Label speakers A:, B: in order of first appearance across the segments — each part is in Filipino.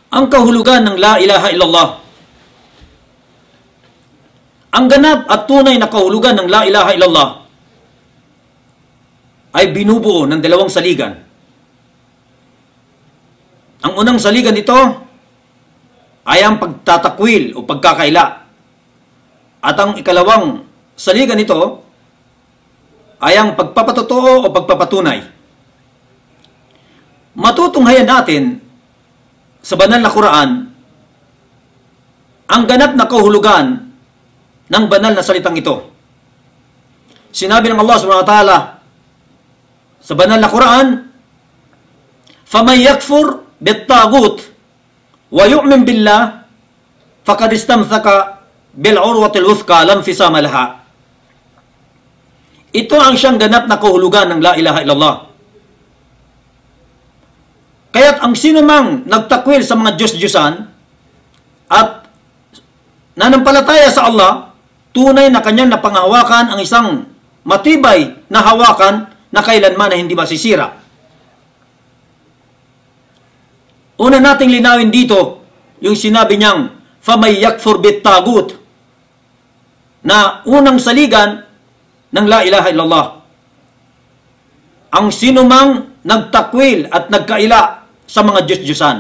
A: ang kahulugan ng la ilaha illallah. Ang ganap at tunay na kahulugan ng la ilaha illallah ay binubuo ng dalawang saligan. Ang unang saligan nito ay ang pagtatakwil o pagkakaila. At ang ikalawang saligan nito ay ang pagpapatotoo o pagpapatunay. Matutunghayan natin sa banal na Quran ang ganap na kahulugan ng banal na salitang ito. Sinabi ng Allah subhanahu wa ta'ala sa banal na Quran, فَمَنْ يَكْفُرْ بِالطَّاغُوتِ وَيُؤْمِنْ بِاللَّهِ فَقَدْ اسْتَمْسَكَ بِالْعُرْوَةِ الْوُثْقَى لَا انْفِصَامَ لَهَا. Ito ang siyang ganap na kahulugan ng la ilaha illallah. Kaya't ang sino mang nagtakwil sa mga Diyos-Diyosan at nanampalataya sa Allah, tunay na kanyang napanghawakan ang isang matibay na hawakan na kailanman na hindi masisira. Una nating linawin dito yung sinabi niyang فَمَنْ يَكْفُرْ بِالطَّاغُوتِ na unang saligan ng la ilaha illallah. Ang sino mang nagtakwil at nagkaila sa mga Diyos-Diyosan.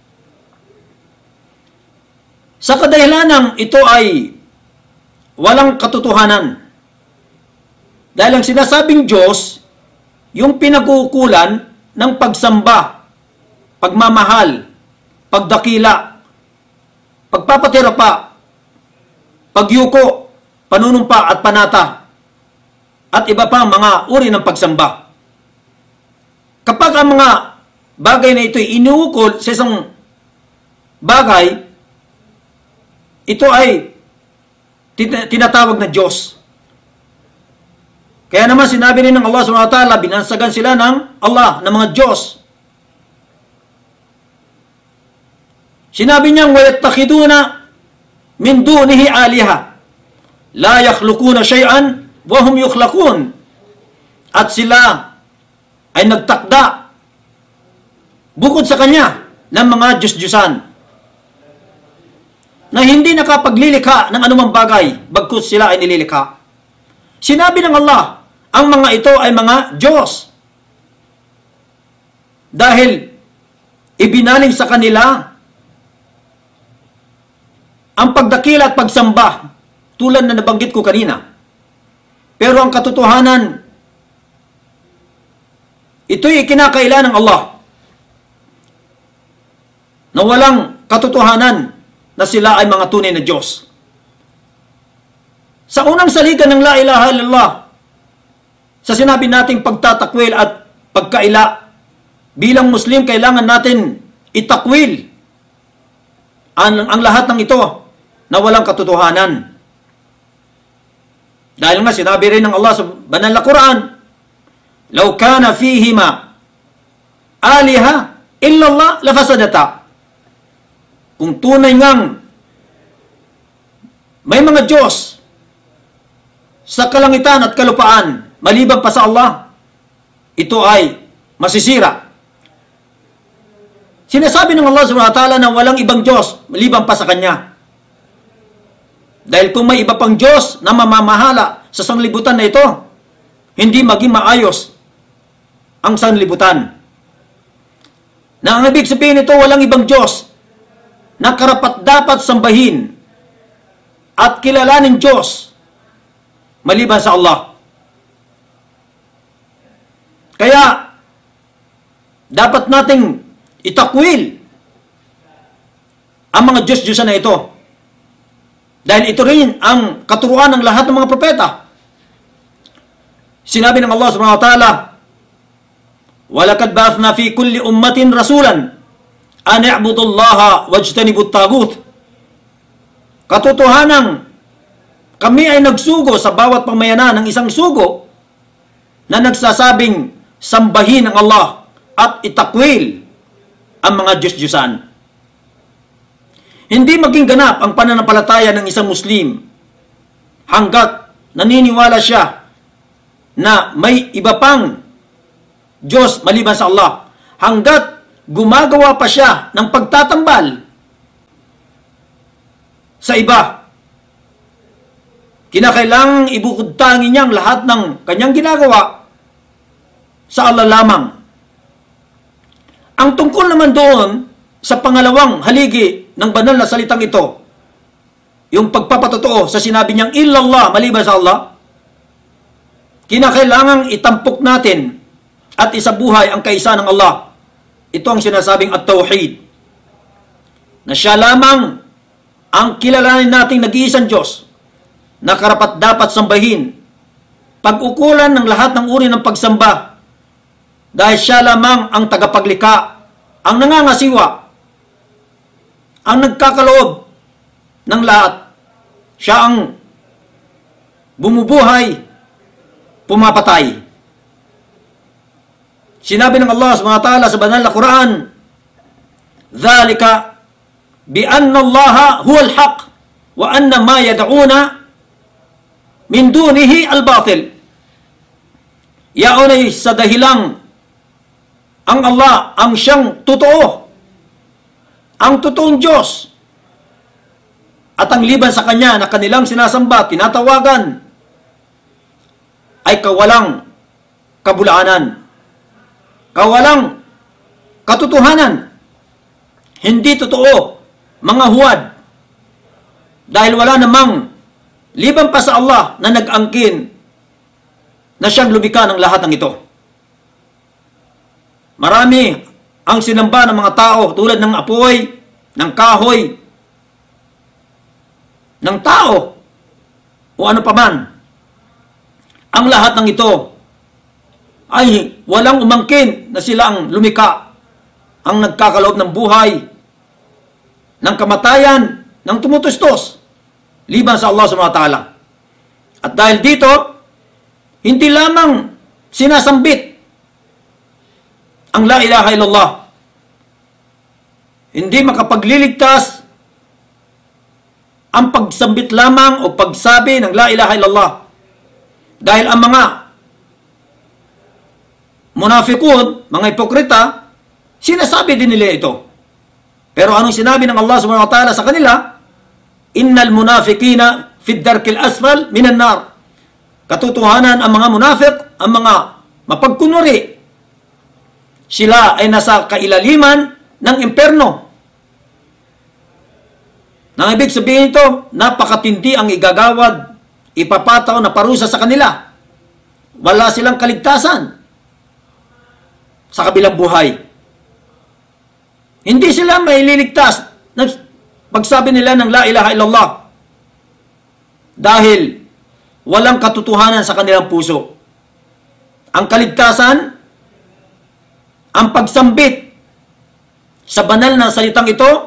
A: Sa kadahilanang ito ay walang katotohanan. Dahil ang sinasabing Diyos, yung pinag-uukulan ng pagsamba, pagmamahal, pagdakila, pagpapatira pa, pagyuko, panunumpa at panata, at iba pang mga uri ng pagsamba. Kapag ang mga bagay na ito ay iniukol sa isang bagay, ito ay tinatawag na Diyos. Kaya naman sinabi rin ng Allah subhanahu wa ta'ala, binansagan sila ng Allah, ng mga Diyos. Sinabi niyang, وَيَتَّخِذُونَ مِنْ دُونِهِ آلِهَةً لَا يَخْلُقُونَ شَيْئًا وَهُمْ يُخْلَقُونَ. At sila ay nagtakda bukod sa Kanya ng mga Diyos-Diyosan na hindi nakapaglilikha ng anumang bagay bagkus sila ay nililikha. Sinabi ng Allah, ang mga ito ay mga Diyos dahil ibinaling sa kanila ang pagdakila at pagsamba tulad na nabanggit ko kanina. Pero ang katotohanan, ito'y ikinakaila ng Allah na walang katotohanan na sila ay mga tunay na Diyos. Sa unang saligan ng la ilaha illallah, sa sinabi nating pagtatakwil at pagkaila, bilang Muslim, kailangan natin itakwil ang lahat ng ito na walang katotohanan. Dahil nga sinabi rin ng Allah sa banal na Quran, "Law kana fihima aliha illallah lafasadata." Kung tunay ngang may mga Diyos sa kalangitan at kalupaan maliban pa sa Allah, ito ay masisira. Sinasabi ng Allah subhanahu wa ta'ala na walang ibang Diyos maliban pa sa Kanya. Dahil kung may iba pang Diyos na mamamahala sa sanglibutan na ito, hindi maging maayos ang sanglibutan. Na ang ibig sabihin nito, walang ibang Diyos na karapat-dapat sambahin at kilalanin Diyos maliban sa Allah. Kaya, dapat nating itakwil ang mga Diyos-Diyosan na ito. Dahil ito rin ang katuruan ng lahat ng mga propeta. Sinabi ng Allah subhanahu wa ta'ala, "Walakad ba'athna fi kulli ummatin rasulan an i'budu Allaha wajtanibu at-taghut." Katotohanan, kami ay nagsugo sa bawat pamayanan ng isang sugo na nagsasabing sambahin ang Allah at itakwil ang mga Diyos-Diyosan. Hindi maging ganap ang pananampalataya ng isang Muslim hanggat naniniwala siya na may iba pang Diyos maliban sa Allah, hanggat gumagawa pa siya ng pagtatambal sa iba. Kinakailangang ibukod tangi niyang lahat ng kanyang ginagawa sa Allah lamang. Ang tungkol naman doon sa pangalawang haligi ng banal na salitang ito, yung pagpapatotoo sa sinabi niyang illallah, maliban sa Allah, kinakailangang itampok natin at isabuhay ang kaisa ng Allah. Ito ang sinasabing at-tauhid, na siya lamang ang kilalanin nating nag-iisang Diyos na karapat-dapat sambahin, pag-ukulan ng lahat ng uri ng pagsamba, dahil siya lamang ang tagapaglikha, ang nangangasiwa, ang nagkakaloob ng lahat. Siya ang bumubuhay, pumapatay. Sinabi ng Allah subhanahu wa ta'ala sa banal na Quran, "Dhalika bi anna Allah huwa al-haq wa anna ma yad'una min dunihi al-batil." Yaon ay sa dahilang ang Allah ang siyang totoo, ang totoong Diyos, at ang liban sa Kanya na kanilang sinasamba, tinatawagan, ay kawalang kabulaanan, kawalang katotohanan, hindi totoo, mga huwad, dahil wala namang liban pa sa Allah na nag-angkin na siyang lumikha ng lahat ng ito. Marami ang sinamba ng mga tao tulad ng apoy, ng kahoy, ng tao, o ano paman. Ang lahat ng ito ay walang umangkin na sila ang lumikha, ang nagkakaloob ng buhay, ng kamatayan, ng tumutustos, liban sa Allah subhanahu wa ta'ala. At dahil dito, hindi lamang sinasambit ang la ilaha illallah, hindi makapagliligtas ang pagsambit lamang o pagsabi ng la ilaha illallah. Dahil ang mga munafiqun, mga hipokrita, sinasabi din nila ito. Pero anong sinabi ng Allah subhanahu wa ta'ala sa kanila? Innal munafiqina fid darkil asfal minan nar. Katotohanan, ang mga munafiq, ang mga mapagkunwari, sila ay nasa kailaliman ng imperno. Nang ibig sabihin ito, napakatindi ang igagawad, ipapataw na parusa sa kanila. Wala silang kaligtasan sa kabilang buhay. Hindi sila may liligtas na pagsabi nila ng la ilaha illallah dahil walang katotohanan sa kanilang puso. Ang kaligtasan, ang pagsambit sa banal na salitang ito,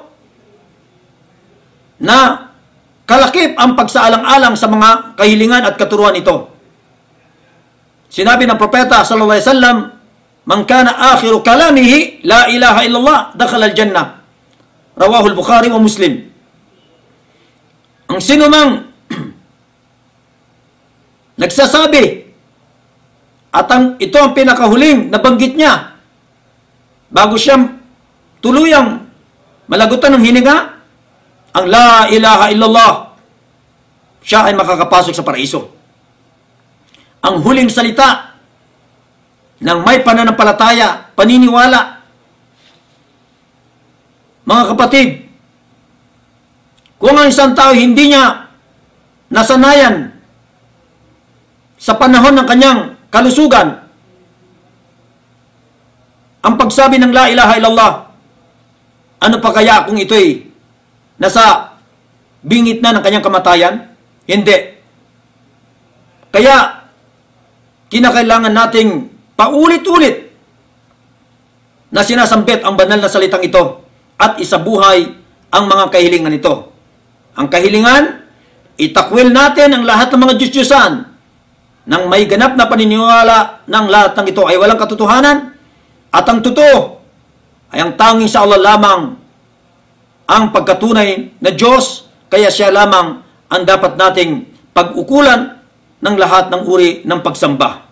A: na kalakip ang pagsaalang-alang sa mga kahilingan at katuruan ito. Sinabi ng propeta sallallahu alaihi wasallam, "Man kana akhiru kalamihi la ilaha illallah, dakhala al-jannah." Rawahul Bukhari wa Muslim. Ang sinumang nagsasabi at ito ang pinakahuling nabanggit niya bago siya tuluyang malagutan ng hininga, ang la ilaha illallah, siya ay makakapasok sa paraiso. Ang huling salita ng may pananampalataya, paniniwala. Mga kapatid, kung ang isang tao hindi niya nasanayan sa panahon ng kanyang kalusugan ang pagsabi ng la ilaha illallah, ano pa kaya kung ito'y nasa bingit na ng kanyang kamatayan? Hindi. Kaya, kinakailangan nating paulit-ulit na sinasambit ang banal na salitang ito at isabuhay ang mga kahilingan nito. Ang kahilingan, itakwil natin ang lahat ng mga Diyos-Diyosan nang may ganap na paniniwala ng lahat ng ito ay walang katotohanan, at ang totoo ay ang tanging sa Allah lamang ang pagkatunay na Diyos, kaya siya lamang ang dapat nating pag-ukulan ng lahat ng uri ng pagsamba.